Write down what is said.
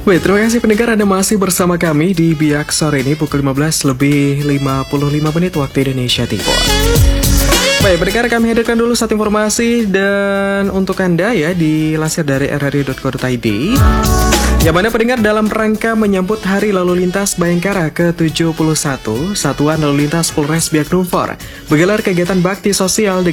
Baik, terima kasih pendengar Anda masih bersama kami di Biak sore ini pukul 15 lebih 55 menit waktu Indonesia Timur. Baik, pendengar kami hadirkan dulu satu informasi dan untuk Anda ya dilansir dari rradio.co.id. Yang mana pendengar dalam rangka menyambut Hari Lalu Lintas Bayangkara ke-71, Satuan Lalu Lintas Polres Biak Numfor menggelar kegiatan bakti sosial